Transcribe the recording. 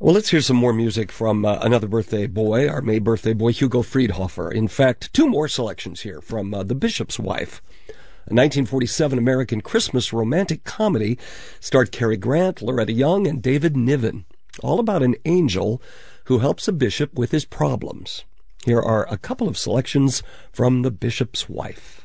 Well, let's hear some more music from another birthday boy, our May birthday boy, Hugo Friedhofer. In fact, two more selections here from The Bishop's Wife. A 1947 American Christmas romantic comedy starred Cary Grant, Loretta Young, and David Niven. All about an angel who helps a bishop with his problems. Here are a couple of selections from The Bishop's Wife.